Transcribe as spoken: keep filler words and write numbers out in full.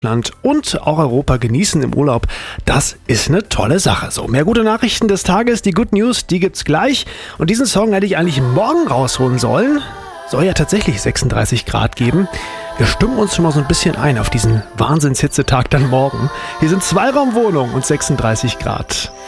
Land und auch Europa genießen im Urlaub. Das ist eine tolle Sache. So, mehr gute Nachrichten des Tages, die Good News, die gibt's gleich. Und diesen Song hätte ich eigentlich morgen rausholen sollen. Soll ja tatsächlich sechsunddreißig Grad geben. Wir stimmen uns schon mal so ein bisschen ein auf diesen Wahnsinns-Hitzetag dann morgen. Hier sind Zweiraumwohnungen und sechsunddreißig Grad.